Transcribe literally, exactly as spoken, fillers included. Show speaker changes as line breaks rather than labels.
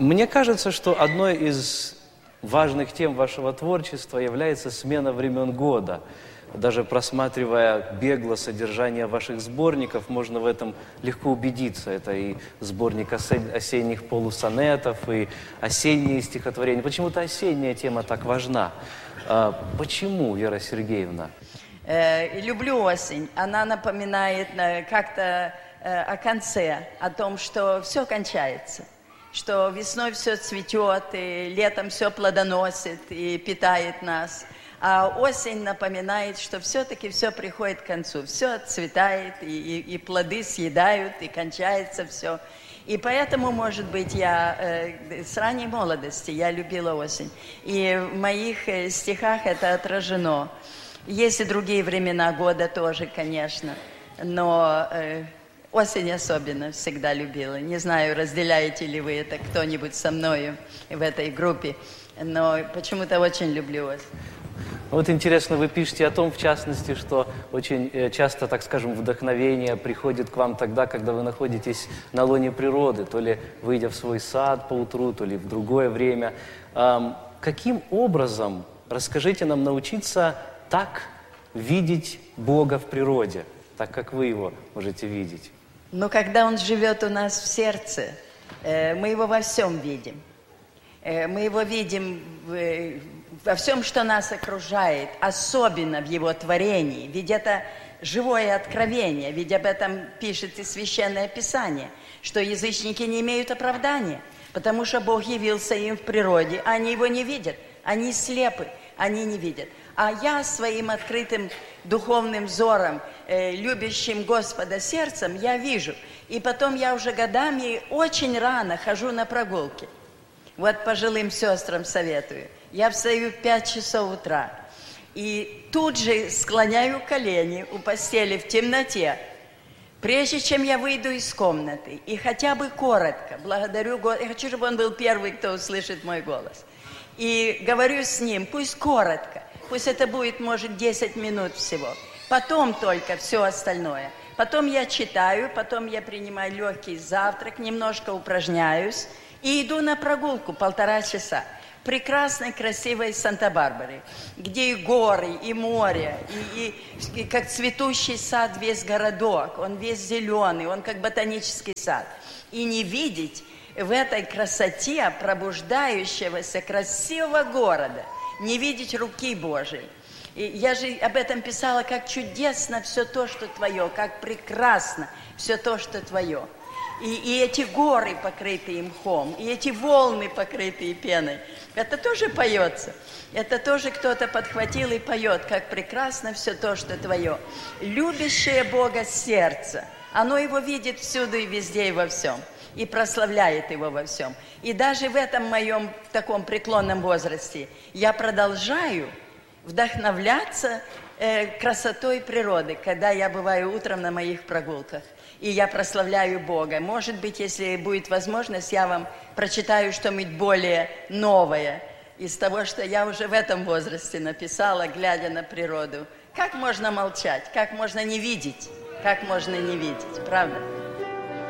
Мне кажется, что одной из важных тем вашего творчества является смена времен года. Даже просматривая бегло содержание ваших сборников, можно в этом легко убедиться. Это и сборник осенних полусонетов, и осенние стихотворения. Почему-то осенняя тема так важна. А почему, Вера Сергеевна?
Э, люблю осень. Она напоминает как-то э, о конце, о том, что все кончается. Что весной все цветет, и летом все плодоносит и питает нас. А осень напоминает, что все-таки все приходит к концу. Все отцветает, и, и, и плоды съедают, и кончается все. И поэтому, может быть, я э, с ранней молодости я любила осень. И в моих э, стихах это отражено. Есть и другие времена года тоже, конечно. Но... Э, Осень особенно всегда любила. Не знаю, разделяете ли вы это кто-нибудь со мною в этой группе, но почему-то очень люблю осень.
Вот интересно, вы пишете о том, в частности, что очень часто, так скажем, вдохновение приходит к вам тогда, когда вы находитесь на лоне природы, то ли выйдя в свой сад поутру, то ли в другое время. Каким образом, расскажите нам, научиться так видеть Бога в природе, так как вы его можете видеть?
Но когда Он живет у нас в сердце, мы Его во всем видим. Мы Его видим во всем, что нас окружает, особенно в Его творении. Ведь это живое откровение, ведь об этом пишет и Священное Писание, что язычники не имеют оправдания, потому что Бог явился им в природе, а они Его не видят, они слепы, они не видят. А я своим открытым духовным взором, э, любящим Господа сердцем, я вижу. И потом я уже годами очень рано хожу на прогулки. Вот пожилым сестрам советую. Я встаю в пять часов утра. И тут же склоняю колени у постели в темноте, прежде чем я выйду из комнаты. И хотя бы коротко благодарю Господа. Я хочу, чтобы Он был первый, кто услышит мой голос. И говорю с Ним, пусть коротко. Пусть это будет, может, десять минут всего. Потом только все остальное. Потом я читаю, потом я принимаю легкий завтрак, немножко упражняюсь и иду на прогулку полтора часа. Прекрасной, красивой Санта-Барбаре, где и горы, и море, и, и, и как цветущий сад весь городок. Он весь зеленый, он как ботанический сад. И не видеть в этой красоте пробуждающегося красивого города, не видеть руки Божией. И я же об этом писала, как чудесно все то, что твое, как прекрасно все то, что твое. И, и эти горы, покрытые мхом, и эти волны, покрытые пеной, это тоже поется. Это тоже кто-то подхватил и поет, как прекрасно все то, что твое. Любящее Бога сердце, оно Его видит всюду и везде и во всем. И прославляет Его во всем. И даже в этом моем таком преклонном возрасте я продолжаю вдохновляться э, красотой природы, когда я бываю утром на моих прогулках. И я прославляю Бога. Может быть, если будет возможность, я вам прочитаю что-нибудь более новое из того, что я уже в этом возрасте написала, глядя на природу. Как можно молчать? Как можно не видеть? Как можно не видеть? Правда?